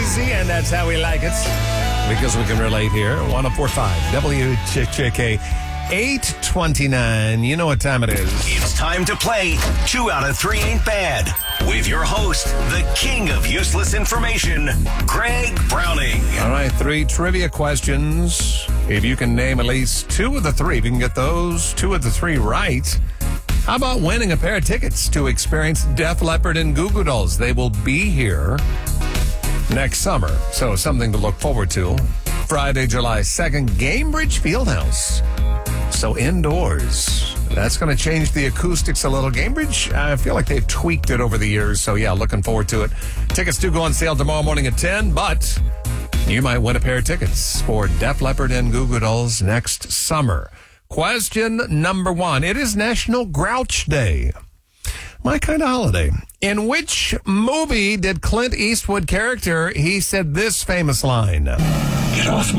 easy, and that's how we like it. Because we can relate here. 104.5 WCHK 8:29. You know what time it is. It's time to play 2 out of 3 Ain't Bad with your host, the king of useless information, Greg Browning. All right, 3 trivia questions. If you can name at least 2 of the 3, if you can get those 2 of the 3 right, how about winning a pair of tickets to experience Def Leppard and Goo Goo Dolls? They will be here next summer, so something to look forward to. Friday, July 2nd, Gamebridge Fieldhouse. So indoors. That's going to change the acoustics a little. Gamebridge, I feel like they've tweaked it over the years, so yeah, looking forward to it. Tickets do go on sale tomorrow morning at 10, but you might win a pair of tickets for Def Leppard and Goo Goo Dolls next summer. Question number 1. It is National Grouch Day. My kind of holiday. In which movie did Clint Eastwood character, he said this famous line? Get off